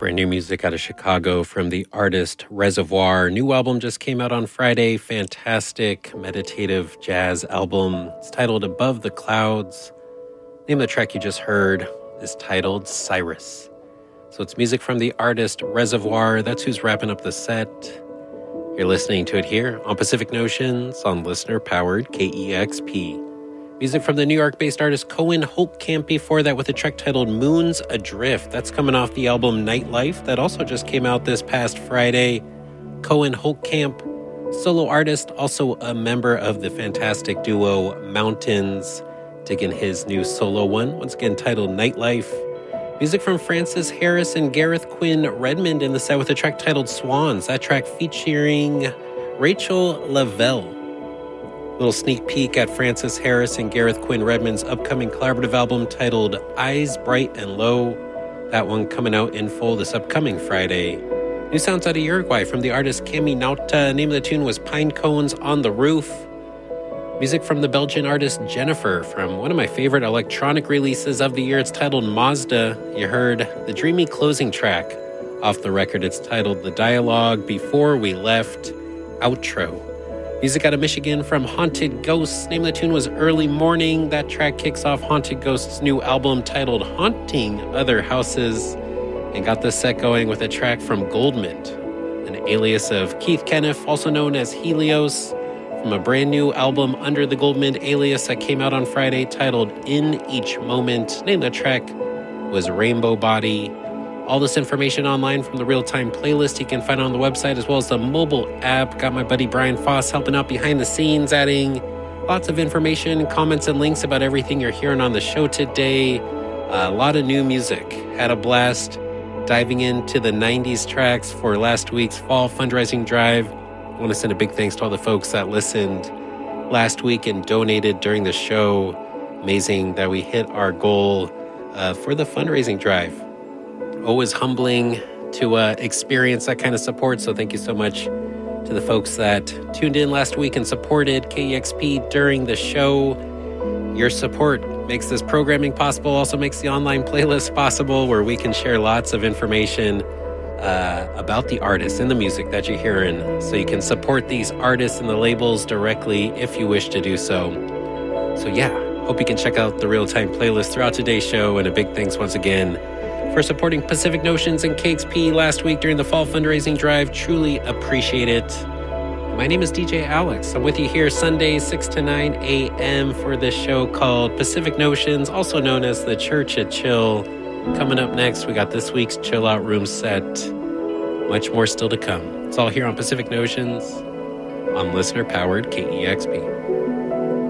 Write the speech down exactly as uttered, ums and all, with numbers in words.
Brand new music out of Chicago from the artist Reservoir. New album just came out on Friday. Fantastic meditative jazz album. It's titled Above the Clouds. Name of the track you just heard is titled Cyrus. So it's music from the artist Reservoir. That's who's wrapping up the set. You're listening to it here on Pacific Notions on listener-powered K E X P. Music from the New York-based artist Cohen Holtkamp before that with a track titled Moons Adrift. That's coming off the album Nightlife that also just came out this past Friday. Cohen Holtkamp, solo artist, also a member of the fantastic duo Mountains, digging his new solo one, once again titled Nightlife. Music from Francis Harris and Gareth Quinn Redmond in the set with a track titled Swans. That track featuring Rachel Lavelle. Little sneak peek at Francis Harris and Gareth Quinn Redmond's upcoming collaborative album titled Eyes Bright and Low. That one coming out in full this upcoming Friday. New sounds out of Uruguay from the artist Cami Nauta. Name of the tune was Pine Cones on the Roof. Music from the Belgian artist Jennifer from one of my favorite electronic releases of the year. It's titled Mazda. You heard the dreamy closing track off the record. It's titled The Dialogue Before We Left Outro. Music out of Michigan from Haunted Ghosts. Name of the tune was Early Morning. That track kicks off Haunted Ghosts' new album titled Haunting Other Houses, and got the set going with a track from Goldmint, an alias of Keith Kenneth, also known as Helios, from a brand new album under the Goldmint alias that came out on Friday titled In Each Moment. Name of the track was Rainbow Body. All this information online from the real-time playlist you can find on the website as well as the mobile app. Got my buddy Brian Foss helping out behind the scenes, adding lots of information, comments, and links about everything you're hearing on the show today. A lot of new music. Had a blast diving into the nineties tracks for last week's fall fundraising drive. I want to send a big thanks to all the folks that listened last week and donated during the show. Amazing that we hit our goal uh, for the fundraising drive. Always humbling to uh, experience that kind of support. So thank you so much to the folks that tuned in last week and supported K E X P during the show. Your support makes this programming possible, also makes the online playlist possible where we can share lots of information uh, about the artists and the music that you're hearing. So you can support these artists and the labels directly if you wish to do so. So yeah, hope you can check out the real-time playlist throughout today's show. And a big thanks once again for supporting Pacific Notions and K X P last week during the fall fundraising drive. Truly appreciate it. My name is D J Alex. I'm with you here Sundays, six to nine a.m. for this show called Pacific Notions, also known as the Church at Chill. Coming up next, we got this week's Chill Out Room set. Much more still to come. It's all here on Pacific Notions on listener-powered K E X P.